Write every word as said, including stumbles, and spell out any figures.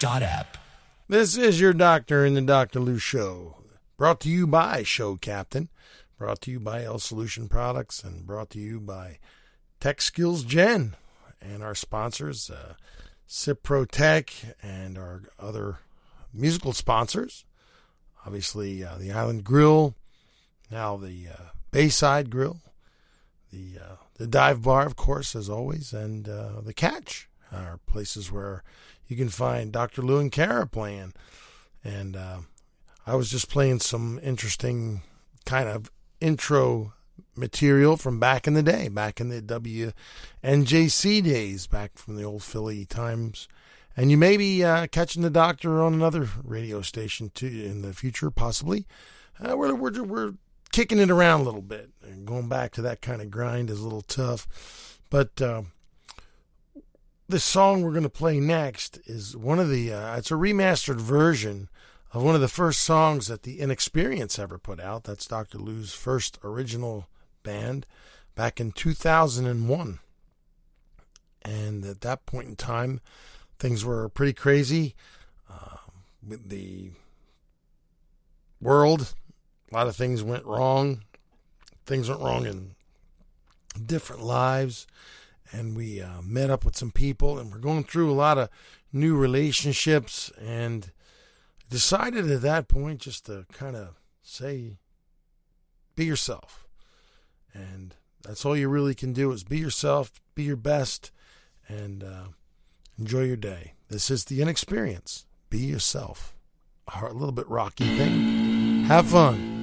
dot app. This is your doctor in the Doctor Lou Show. Brought to you by Show Captain. Brought to you by L Solution Products. And brought to you by Tech Skills Gen. And our sponsors, uh, Cipro Tech, and our other musical sponsors. Obviously, uh, the Island Grill. Now the uh, Bayside Grill. The uh, the Dive Bar, of course, as always. And uh, the Catch are places where you can find Doctor Lou and Kara playing. And uh, I was just playing some interesting kind of intro material from back in the day, back in the W N J C days, back from the old Philly times. And you may be uh, catching the doctor on another radio station too in the future, possibly. Uh, we're, we're, we're kicking it around a little bit. And going back to that kind of grind is a little tough. But uh, the song we're going to play next is one of the, uh, it's a remastered version of one of the first songs that the Inexperience ever put out. That's Doctor Lou's first original band back in two thousand one. And at that point in time, things were pretty crazy uh, with the world. A lot of things went wrong. Things went wrong in different lives. And we uh, met up with some people, and we're going through a lot of new relationships, and decided at that point just to kind of say, be yourself. And that's all you really can do is be yourself, be your best, and uh, enjoy your day. This is the Inexperience. Be yourself. A little bit rocky thing. Have fun.